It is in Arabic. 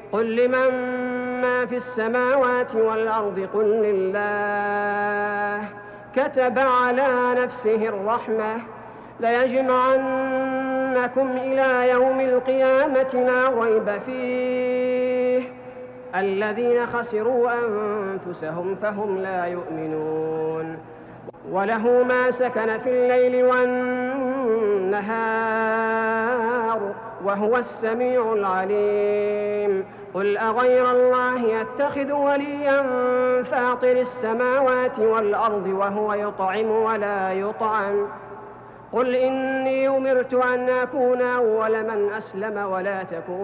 قل لمن ما في السماوات والأرض قل لله كتب على نفسه الرحمة ليجمعنكم إلى يوم القيامة لا ريب فيه الذين خسروا أنفسهم فهم لا يؤمنون وله ما سكن في الليل والنهار وهو السميع العليم قل أغير الله يتخذ وليا فاطر السماوات والأرض وهو يطعم ولا يطعم قل إني أمرت أن أكون أول من أسلم ولا تكون